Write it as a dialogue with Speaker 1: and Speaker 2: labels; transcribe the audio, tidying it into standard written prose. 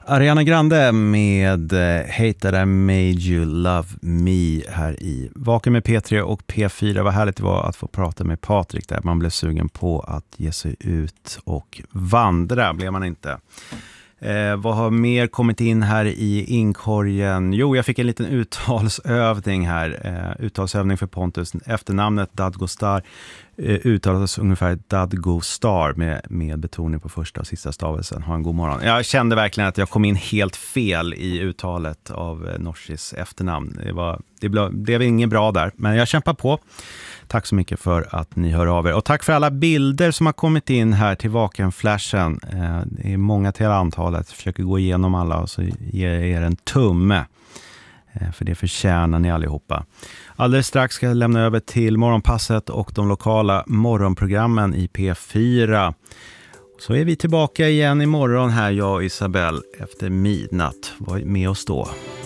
Speaker 1: Ariana Grande med Hate That I Made You Love Me här i Vaken med P3 och P4. Vad härligt det var att få prata med Patrik där. Man blev sugen på att ge sig ut och vandra, blev man inte. Vad har mer kommit in här i inkorgen? Jo, jag fick en liten uttalsövning här. Uttalsövning för Pontus. Efternamnet Dadgostar uttalas ungefär Dadgostar med betoning på första och sista stavelsen. Ha en god morgon. Jag kände verkligen att jag kom in helt fel i uttalet av Norsis efternamn. Det blev inget bra där, men jag kämpar på. Tack så mycket för att ni hör av er. Och tack för alla bilder som har kommit in här till Vaken-flashen. Det är många till antalet. Jag försöker gå igenom alla och så ger jag er en tumme. För det förtjänar ni allihopa. Alldeles strax ska jag lämna över till Morgonpasset och de lokala morgonprogrammen i P4. Så är vi tillbaka igen imorgon här, jag och Isabelle, efter midnatt. Var med oss då.